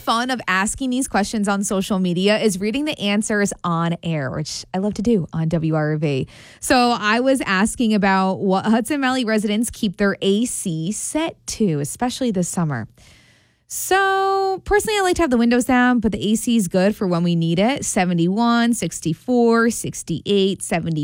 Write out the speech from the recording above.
fun of asking these questions on social media is reading the answers on air, which I love to do on WRV. So I was asking about what Hudson Valley residents keep their AC set to, especially this summer. So personally, I like to have the windows down, but the AC is good for when we need it. 71, 64, 68, 70.